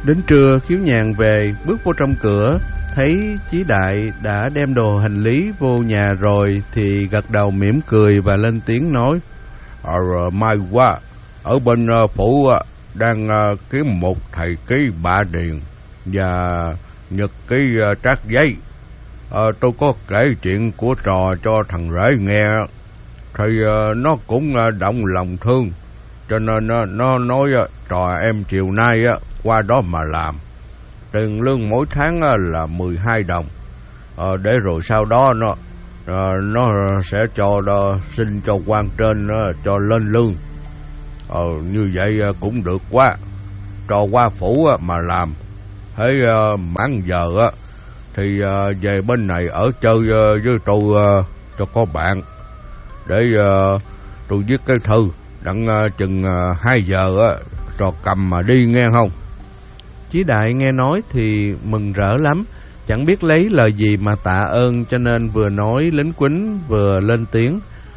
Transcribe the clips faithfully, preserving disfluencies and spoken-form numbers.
Đến trưa, Khiếu Nhàn về, bước vô trong cửa, thấy Chí Đại đã đem đồ hành lý vô nhà rồi thì gật đầu mỉm cười và lên tiếng nói: Ờ, may quá, ở bên uh, phủ uh, đang uh, kiếm một thầy ký bạ điền và nhật ký uh, trát giấy. Uh, tôi có kể chuyện của trò cho thằng rể nghe, thì uh, nó cũng uh, động lòng thương, cho nên uh, nó nói uh, trò em chiều nay uh, qua đó mà làm. Tiền lương mỗi tháng uh, là mười hai đồng, uh, để rồi sau đó nó uh, nó sẽ cho uh, xin cho quan trên uh, cho lên lương. Ờ, như vậy uh, cũng được quá, cho qua phủ uh, mà làm. Thế uh, mãn giờ uh, thì uh, về bên này ở chơi uh, với tôi uh, cho có bạn, để uh, tôi viết cái thư đặng uh, chừng uh, hai giờ uh, cho cầm mà đi nghe không? Chí Đại nghe nói thì mừng rỡ lắm, chẳng biết lấy lời gì mà tạ ơn, cho nên vừa nói lính quýnh vừa lên tiếng: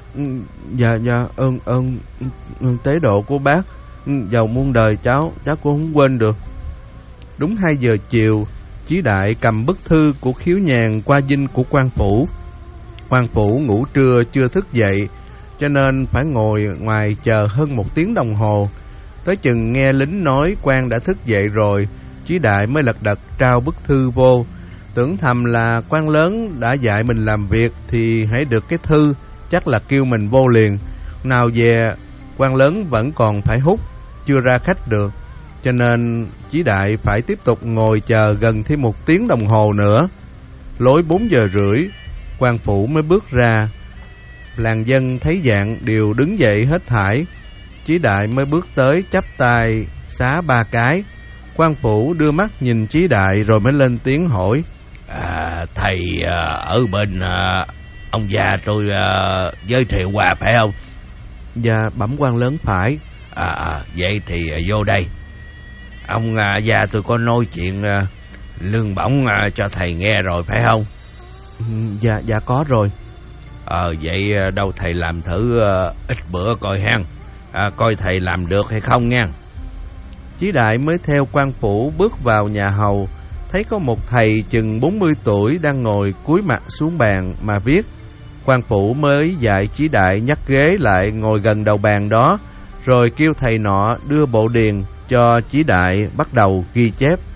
Dạ dạ ơn ơn ơn tế độ của bác, giàu muôn đời cháu cháu cũng không quên được. Đúng hai giờ chiều, Chí Đại cầm bức thư của Khiếu Nhàn qua dinh của quan phủ. Quan phủ ngủ trưa chưa thức dậy, cho nên phải ngồi ngoài chờ hơn một tiếng đồng hồ. Tới chừng nghe lính nói quan đã thức dậy rồi, Chí Đại mới lật đật trao bức thư vô, tưởng thầm là quan lớn đã dạy mình làm việc thì hãy được cái thư, chắc là kêu mình vô liền. Nào về quan lớn vẫn còn phải hút, chưa ra khách được, cho nên Chí Đại phải tiếp tục ngồi chờ gần thêm một tiếng đồng hồ nữa. Lối bốn giờ rưỡi, quan phủ mới bước ra. Làng dân thấy dạng đều đứng dậy hết thảy. Chí Đại mới bước tới chắp tay xá ba cái. Quan phủ đưa mắt nhìn Chí Đại rồi mới lên tiếng hỏi: à, Thầy à, ở bên à, ông già tôi à, giới thiệu qua phải không? Dạ bẩm quan lớn phải. À, à vậy thì à, vô đây. Ông à, già tôi có nói chuyện à, lương bổng à, cho thầy nghe rồi phải không? Dạ dạ có rồi. Ờ à, vậy à, đâu thầy làm thử à, ít bữa coi hen, à, coi thầy làm được hay không nha. Chí Đại mới theo quan phủ bước vào nhà hầu, thấy có một thầy chừng bốn mươi tuổi đang ngồi cúi mặt xuống bàn mà viết. Quan phủ mới dạy Chí Đại nhắc ghế lại ngồi gần đầu bàn đó, rồi kêu thầy nọ đưa bộ điền cho Chí Đại bắt đầu ghi chép.